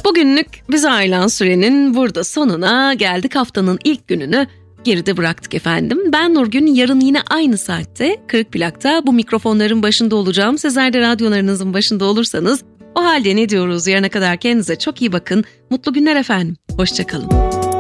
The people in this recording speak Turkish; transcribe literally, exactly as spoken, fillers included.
Bugünlük bize ayrılan sürenin burada sonuna geldik. Haftanın ilk gününü geride bıraktık efendim. Ben Nurgün, yarın yine aynı saatte Kırık Plak'ta bu mikrofonların başında olacağım. Sizler de radyolarınızın başında olursanız o halde ne diyoruz? Yarına kadar kendinize çok iyi bakın. Mutlu günler efendim. Hoşça kalın.